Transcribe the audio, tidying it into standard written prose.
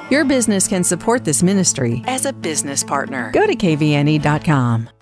Your business can support this ministry as a business partner. Go to kvne.com.